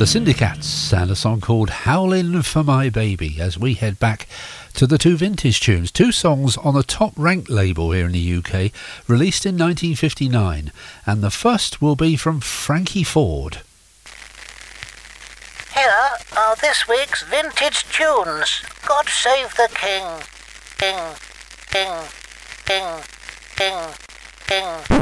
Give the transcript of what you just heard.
The Syndicats and a song called Howlin' for My Baby as we head back to the two vintage tunes, two songs on a top-ranked label here in the UK, released in 1959, and the first will be from Frankie Ford. Here are this week's vintage tunes. God Save the King. King, King, King, King, King.